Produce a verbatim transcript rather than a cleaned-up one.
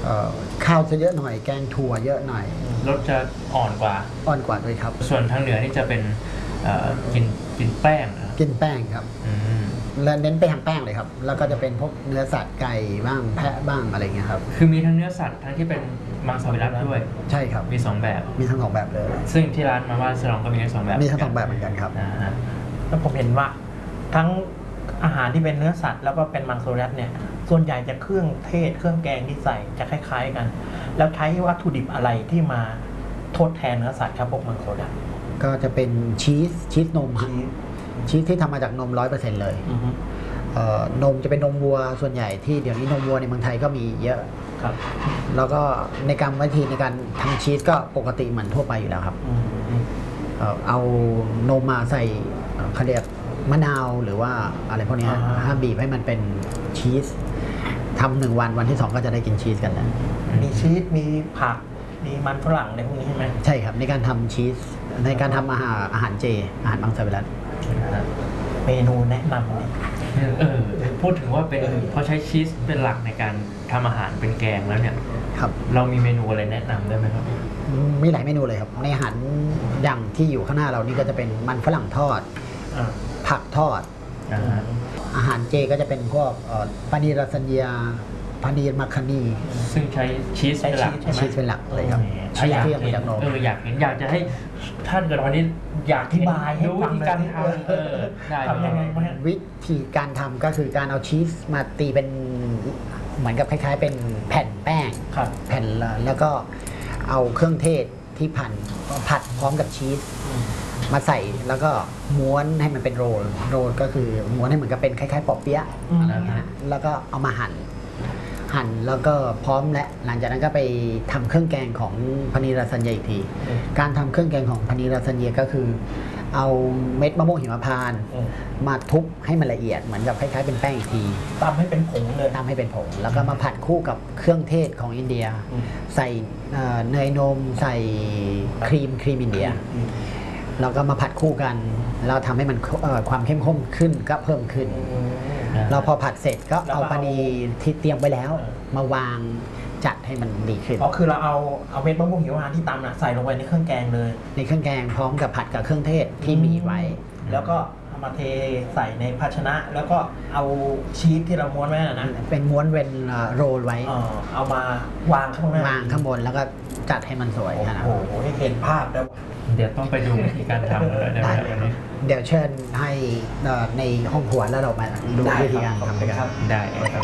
ข้าวจะเยอะหน่อยแกงถั่วเยอะหน่อยรสจะอ่อนกว่าอ่อนกว่าด้วยครับส่วนทางเหนือนี่จะเป็นกินกินแป้งกินแป้งครับและเน้นไปทางแป้งเลยครับแล้วก็จะเป็นพวกเนื้อสัตว์ไก่บ้างแพะบ้างอะไรเงี้ยครับคือมีทั้งเนื้อสัตว์ทั้งที่เป็นมังสวิรัติด้วยใช่ครับมีสองแบบมีทั้งสองแบบเลยซึ่งที่ร้านมาม่าสลองก็มีทั้งสองแบบมีทั้งสองแบบเหมือนกันครับแล้วผมเห็นว่าทั้งอาหารที่เป็นเนื้อสัตว์แล้วก็เป็นมังสวิรัติเนี่ยส่วนใหญ่จะเครื่องเทศเครื่องแกงที่ใส่จะคล้ายๆกันแล้วใช้วัตถุดิบอะไรที่มาทดแทนเนื้อสัตว์ครับพวกมังสวิรัติก็จะเป็นชีสชีสนมชีสที่ทำมาจากนมร้อยเปอร์เซ็นต์เลยนมจะเป็นนมวัวส่วนใหญ่ที่เดี๋ยวนี้นมวัวในเมืองไทยก็มีเยอะครับแล้วก็ในการวิธีในการทำชีสก็ปกติเหมือนทั่วไปอยู่แล้วครับเอานมมาใส่เขาเรียกมะนาวหรือว่าอะไรพวกนี้ห้ามบีบให้มันเป็นชีสทำหนึ่งวันวันที่สองก็จะได้กินชีสกันแล้วมีชีสมีผักมีมันฝรั่งในพวกนี้ใช่ไหมใช่ครับในการทำชีสในการทำอาหารอาหารเจอาหารมังสวิรัติเมนูแนะนำเนี่ยเออพูดถึงว่าเป็นพอใช้ชีสเป็นหลักในการทำอาหารเป็นแกงแล้วเนี่ยครับเรามีเมนูอะไรแนะนำได้ไหมครับมีหลายเมนูเลยครับในอาหารอย่างที่อยู่ข้างหน้าเรานี่ก็จะเป็นมันฝรั่งทอดผักทอดอาหารเจก็จะเป็นพวกปานีรัสเนียปานีมัคคานีซึ่งใช้ชีสเป็นหลักชีสเป็นหลักเลยครับชีสที่มาจากนมเอออยากเห็นอยากจะให้ท่านเกิดวันนี้อยากอธิบายให้ฟังการทำเออทำยังไงวิธีการทำก็คือการเอาชีสมาตีเป็นเหมือนกับคล้ายๆเป็นแผ่นแป้งแผ่นแล้วก็เอาเครื่องเทศที่ผัดผัดพร้อมกับชีสมาใส่แล้วก็ม้วนให้มันเป็นโรลโรลก็คือม้วนให้เหมือนกับเป็นคล้ายๆปอเปี๊ยะอะไรอย่างเงี้ยแล้วก็เอามาหั่นหั่นแล้วก็พร้อมและหลังจากนั้นก็ไปทำเครื่องแกงของพานีรัสัญญาอีกทีการทำเครื่องแกงของพานีรัสัญญาก็คือเอาเม็ดมะม่วงหิมพานต์มาทุบให้มันละเอียดเหมือนกับคล้ายๆเป็นแป้งอีกทีตำให้เป็นผงเลยตำให้เป็นผงแล้วก็มาผัดคู่กับเครื่องเทศของอินเดียใส่เนยนมใส่ครีมครีมอินเดียแล้วก็มาผัดคู่กันแล้วทำให้มันความเข้มข้นขึ้นก็เพิ่มขึ้นเราพอผัดเสร็จก็เอาปานีที่เตรียมไว้แล้วมาวางจัดให้มันดีขึ้นอ๋อคือเราเอาเอาเม็ดมะม่วงหิมพานต์ที่ตำน่ะใส่ลงไปในเครื่องแกงเลยในเครื่องแกงพร้อมกับผัดกับเครื่องเทศที่มีไว้แล้วก็เอามาเทใส่ในภาชนะแล้วก็เอาชีสที่เราม้วนไว้นะเป็นม้วนเป็นโรลไว้เอามาวางข้างบนวางข้างบนแล้วก็จัดให้มันสวยนะโอ้โหเห็นภาพแล้วเดี๋ยวต้องไปดูวิธีการทำเลยได้ไหมนี้เดี๋ยวเชิญให้ในห้องครัวแล้วเรามาดูวิธีการทำกันได้